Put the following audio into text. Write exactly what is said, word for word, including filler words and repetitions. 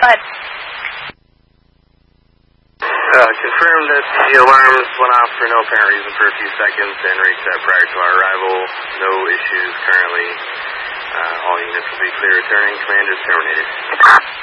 ahead. Uh, confirm that the alarms went off for no apparent reason for a few seconds and reset prior to our arrival. No issues currently. Uh, all units will be clear returning. Command is terminated.